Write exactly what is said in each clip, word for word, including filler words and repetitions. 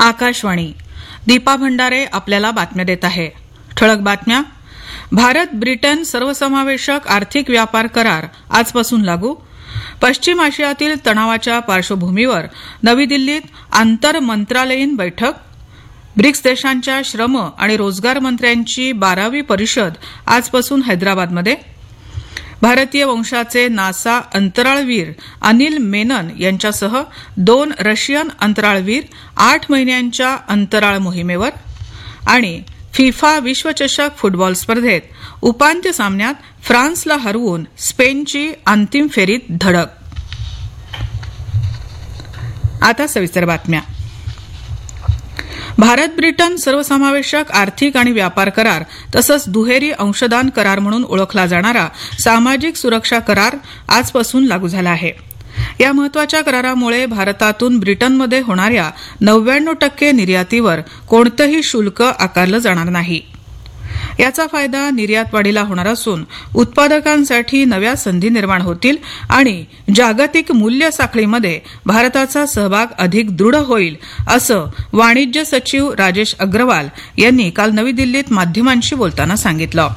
आकाशवाणी. दीपा भंडारे आपल्याला बातम्या देत आहे. ठळक बातम्या. भारत ब्रिटन सर्वसमावेशक आर्थिक व्यापार करार आजपासून लागू. पश्चिम आशियातील तणावाच्या पार्श्वभूमीवर नवी दिल्लीत आंतर मंत्रालयीन बैठक. ब्रिक्स देशांच्या श्रम आणि रोजगार मंत्र्यांची बारावी परिषद आजपासून हैदराबादमध्ये. भारतीय वंशाचे नासा अंतराळवीर अनिल मेनन यांच्यासह दोन रशियन अंतराळवीर आठ महिन्यांच्या अंतराळ मोहिमेवर. आणि फिफा विश्वचषक फुटबॉल स्पर्धेत उपांत्य सामन्यात फ्रान्सला हरवून स्पेनची अंतिम फेरीत धडक. आता सविस्तर बातम्या. भारत ब्रिटन सर्वसमावेशक आर्थिक आणि व्यापार करार तसंच दुहेरी अंशदान करार म्हणून ओळखला जाणारा सामाजिक सुरक्षा करार आजपासून लागू झाला आहे. या महत्वाच्या करारामुळे भारतातून ब्रिटनमध्ये होणाऱ्या नव्याण्णव टक्के निर्यातीवर कोणतंही शुल्क आकारलं जाणार नाही. याचा फायदा निर्यात वाढीला होणार असून उत्पादकांसाठी नव्या संधी निर्माण होतील आणि जागतिक मूल्य साखळीमध्ये भारताचा सहभाग अधिक दृढ होईल, असं वाणिज्य सचिव राजेश अग्रवाल यांनी काल नवी दिल्लीत माध्यमांशी बोलताना सांगितलं.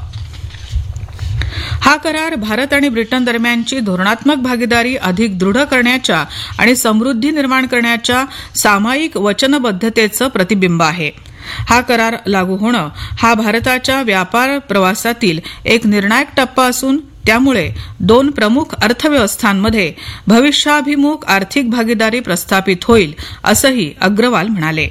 हा करार भारत आणि ब्रिटन दरम्यानची धोरणात्मक भागीदारी अधिक दृढ करण्याच्या आणि समृद्धी निर्माण करण्याच्या सामायिक वचनबद्धतेचं प्रतिबिंब आहे. हा करार लागू होणं हा भारताच्या व्यापार प्रवासातील एक निर्णायक टप्पा असून त्यामुळे दोन प्रमुख अर्थव्यवस्थांमध्ये भविष्याभिमुख आर्थिक भागीदारी प्रस्थापित होईल, असंही अग्रवाल म्हणाले.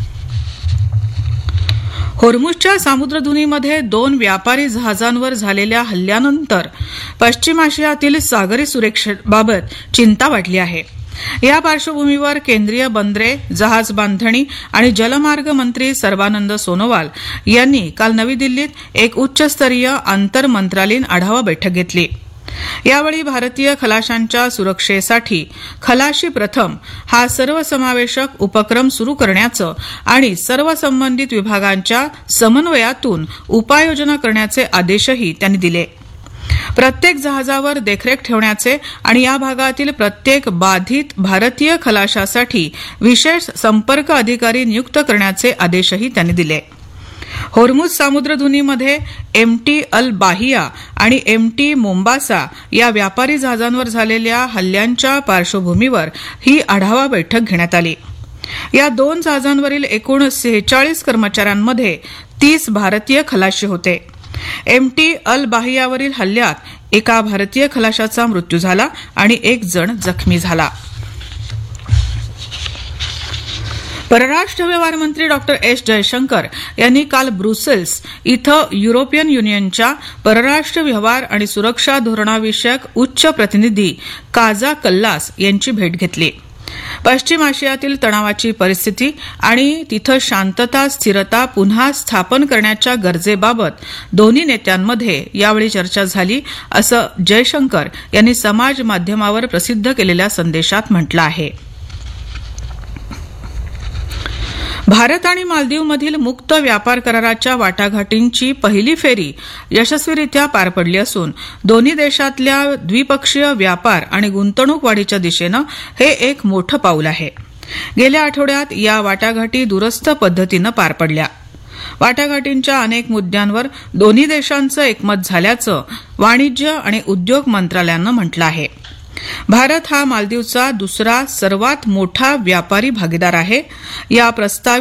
होर्मुझच्या सामुद्रधुनीमध्ये दोन व्यापारी जहाजांवर झालेल्या हल्ल्यानंतर पश्चिम आशियातील सागरी सुरक्षेबाबत चिंता वाढली आहे. या पार्श्वभूमीवर केंद्रीय बंदरे, जहाज बांधणी आणि जलमार्ग मंत्री सर्बानंद सोनोवाल यांनी काल नवी दिल्लीत एक उच्चस्तरीय आंतर मंत्रालयीन आढावा बैठक घेतली. यावेळी भारतीय खलाशांच्या सुरक्षेसाठी खलाशी प्रथम हा सर्वसमावेशक उपक्रम सुरू करण्याचं आणि सर्व संबंधित विभागांच्या समन्वयातून उपाययोजना करण्याचे आदेशही त्यांनी दिले. प्रत्येक जहाजावर देखरेख ठेवण्याचे आणि या भागातील प्रत्येक बाधित भारतीय खलाशासाठी विशेष संपर्क अधिकारी नियुक्त करण्याचे आदेशही त्यांनी दिले. होर्मुझ सामुद्रधुनीमध्ये एमटी अल बाहिया आणि एमटी मोम्बासा या व्यापारी जहाजांवर झालेल्या हल्ल्यांच्या पार्श्वभूमीवर ही आढावा बैठक घेण्यात आली. या दोन जहाजांवरील एकूण सेहेचाळीस कर्मचाऱ्यांमध्ये तीस भारतीय खलाशी होते. एमटी अल बाहियावरील हल्ल्यात एका भारतीय खलाशाचा मृत्यू झाला आणि एक जण जखमी झाला. परराष्ट्र व्यवहार मंत्री डॉक्टर एस जयशंकर यांनी काल ब्रुसेल्स इथं युरोपियन युनियनच्या परराष्ट्र व्यवहार आणि सुरक्षा धोरणाविषयक उच्च प्रतिनिधी काजा कल्लास यांची भेट घेतली. पश्चिम आशियातील तणावाची परिस्थिती आणि तिथं शांतता स्थिरता पुन्हा स्थापन करण्याच्या गरजेबाबत दोन्ही नेत्यांमध्ये यावेळी चर्चा झाली, असं जयशंकर यांनी समाज माध्यमावर प्रसिद्ध केलेल्या संदेशात म्हटलं आहे. भारत आणि मालदीवमधील मुक्त व्यापार कराराच्या वाटाघाटींची पहिली फेरी यशस्वीरित्या पार पडली असून दोन्ही देशातल्या द्विपक्षीय व्यापार आणि गुंतवणूक वाढीच्या दिशेनं हे एक मोठं पाऊल आहे. गेल्या आठवड्यात या वाटाघाटी दूरस्थ पद्धतीनं पार पडल्या. वाटाघाटींच्या अनेक मुद्द्यांवर दोन्ही देशांचं एकमत झाल्याचं वाणिज्य आणि उद्योग मंत्रालयानं म्हटलं आहे. भारत हा मालदीवचा दुसरा सर्वात मोठा व्यापारी भागीदार आहे. या प्रस्तावित